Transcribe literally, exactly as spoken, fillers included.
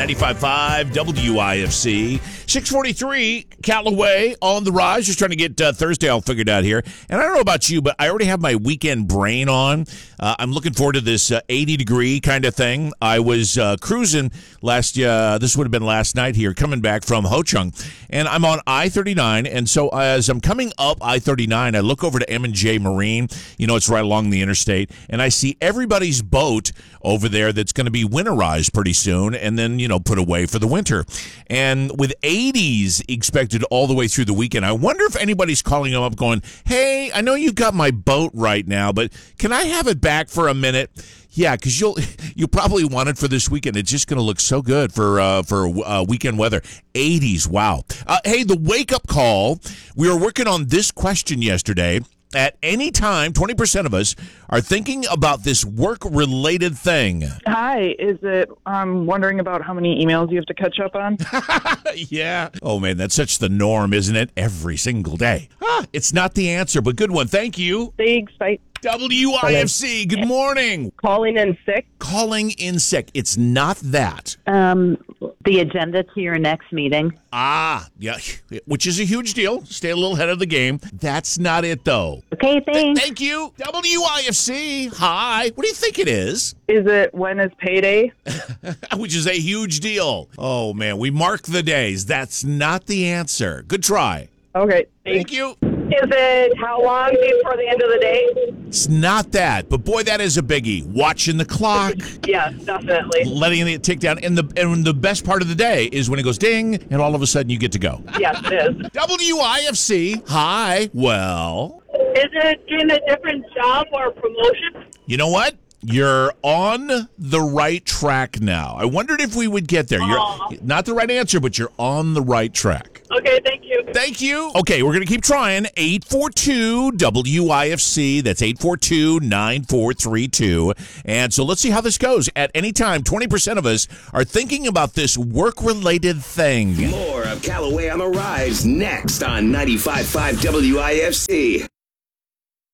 ninety-five point five W I F C. six forty-three, Callaway on the rise. Just trying to get uh, Thursday all figured out here. And I don't know about you, but I already have my weekend brain on. Uh, I'm looking forward to this uh, eighty degree kind of thing. I was uh, cruising last, uh, this would have been last night here, coming back from Ho Chung. And I'm on I thirty-nine. And so as I'm coming up I thirty-nine, I look over to M and J Marine. You know, it's right along the interstate. And I see everybody's boat over there that's going to be winterized pretty soon. And then, you know, put away for the winter. And with eighties expected all the way through the weekend, I wonder if anybody's calling them up going, hey, I know you've got my boat right now, but can I have it back for a minute? Yeah, because you'll you'll probably want it for this weekend. It's just going to look so good for uh, for uh, weekend weather. eighties, wow. Uh, hey, the wake-up call. We were working on this question yesterday. At any time, twenty percent of us are thinking about this work-related thing. Hi, is it, I'm wondering about how many emails you have to catch up on? Yeah. Oh, man, that's such the norm, isn't it? Every single day. Ah, it's not the answer, but good one. Thank you. Thanks, bye. W I F C, good morning. Calling in sick? Calling in sick. It's not that. Um, the agenda to your next meeting. Ah, yeah, which is a huge deal. Stay a little ahead of the game. That's not it, though. Okay, thanks. Thank you. W I F C, hi. What do you think it is? Is it when is payday? Which is a huge deal. Oh, man, we mark the days. That's not the answer. Good try. Okay, Thank thanks. you. Is it how long before the end of the day? It's not that, but boy, that is a biggie. Watching the clock, Yes, definitely. letting it tick down, and the and the best part of the day is when it goes ding, and all of a sudden you get to go. Yes, it is. W I F C, hi. Well, Is it getting a different job or promotion? you know what? You're on the right track now. I wondered if we would get there. You're Aw. not the right answer, but you're on the right track. Okay, thank you. Thank you. Okay, we're going to keep trying. eight four two W I F C. That's eight four two, nine four three two. And so let's see how this goes. At any time, twenty percent of us are thinking about this work-related thing. More of Callaway on the Rise next on ninety-five point five W I F C.